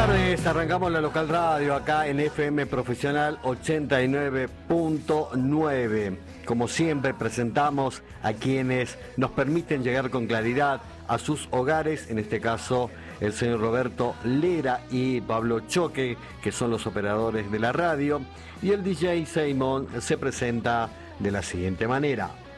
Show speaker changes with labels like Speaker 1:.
Speaker 1: tardes, arrancamos la local radio acá en FM Profesional 89.9. Como siempre presentamos a quienes nos permiten llegar con claridad a sus hogares, en este caso el señor Roberto Lera y Pablo Choque, que son los operadores de la radio, y el DJ Simon se presenta de la siguiente manera.